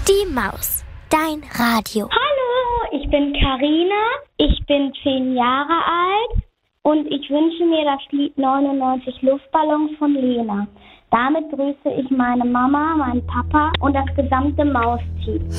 Die Maus, dein Radio. Hallo, ich bin Karina, ich bin 10 Jahre alt und ich wünsche mir das Lied 99 Luftballons von Lena. Damit grüße ich meine Mama, meinen Papa und das gesamte Mausteam.